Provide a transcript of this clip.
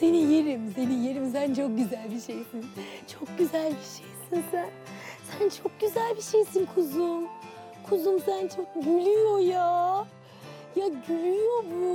Seni yerim, seni yerim. Sen çok güzel bir şeysin. Çok güzel bir şeysin sen. Sen çok güzel bir şeysin kuzum. Kuzum sen çok gülüyor ya. Ya gülüyor bu.